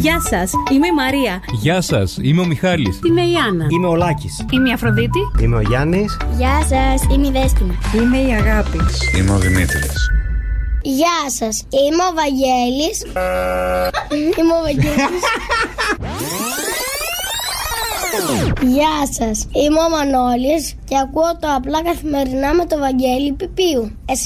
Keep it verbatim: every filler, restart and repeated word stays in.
Γεια σας, είμαι η Μαρία. Γεια σας, είμαι ο Μιχάλης. Είμαι η Άννα. Είμαι ο Λάκης. Είμαι η Αφροδίτη. Είμαι ο Γιάννης. Γεια σας, είμαι η Δέσποινα. Είμαι η Αγάπη. Είμαι ο Δημήτρης. Γεια σας, είμαι ο Βαγγέλης. Είμαι ο Βαγγέλης. Γεια σας, είμαι ο Μανώλης και ακούω το Απλά Καθημερινά με το Βαγγέλη Πιπίου. Εσύ